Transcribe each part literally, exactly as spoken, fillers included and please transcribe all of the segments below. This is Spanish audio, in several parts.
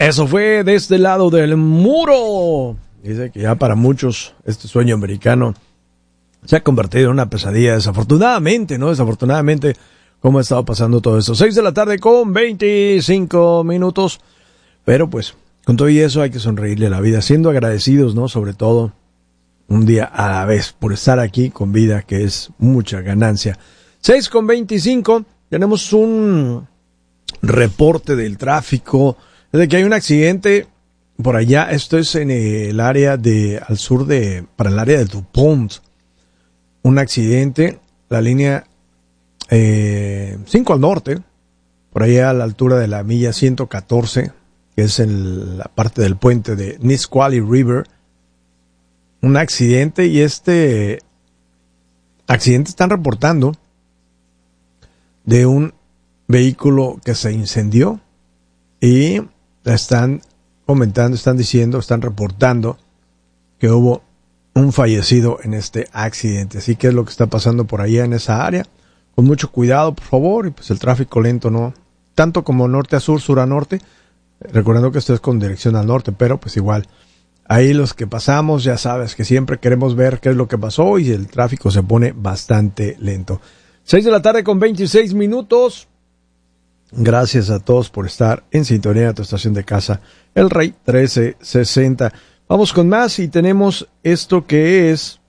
Eso fue de este lado del muro. Dice que ya para muchos este sueño americano se ha convertido en una pesadilla, desafortunadamente, ¿no? Desafortunadamente, cómo ha estado pasando todo esto. Seis de la tarde con veinticinco minutos. Pero pues, con todo y eso hay que sonreírle a la vida, siendo agradecidos, ¿no? Sobre todo, un día a la vez, por estar aquí con vida, que es mucha ganancia. Seis con veinticinco, tenemos un reporte del tráfico, de que hay un accidente por allá. Esto es en el área de, al sur de, para el área de DuPont. Un accidente, la línea eh, cinco al norte, por allá a la altura de la milla ciento catorce, que es en la parte del puente de Nisqually River. Un accidente, y este accidente están reportando de un vehículo que se incendió, y están comentando, están diciendo, están reportando que hubo un fallecido en este accidente. Así que es lo que está pasando por allá en esa área. Con mucho cuidado, por favor, y pues el tráfico lento, no tanto como norte a sur, sur a norte, recordando que esto es con dirección al norte, pero pues igual, ahí los que pasamos, ya sabes que siempre queremos ver qué es lo que pasó, y el tráfico se pone bastante lento. Seis de la tarde con veintiséis minutos. Gracias a todos por estar en sintonía de tu estación de casa, El Rey trece sesenta. Vamos con más, y tenemos esto que es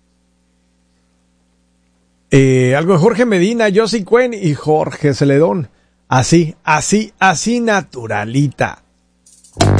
eh, algo de Jorge Medina, Josie Cuen y Jorge Celedón. Así, así, así naturalita.